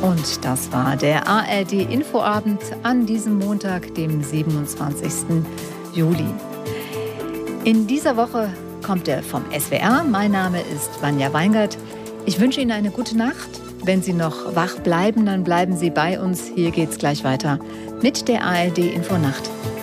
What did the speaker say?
Und das war der ARD-Infoabend an diesem Montag, dem 27. Juli. In dieser Woche kommt er vom SWR. Mein Name ist Vanja Weingart. Ich wünsche Ihnen eine gute Nacht. Wenn Sie noch wach bleiben, dann bleiben Sie bei uns. Hier geht's gleich weiter mit der ARD-Infonacht.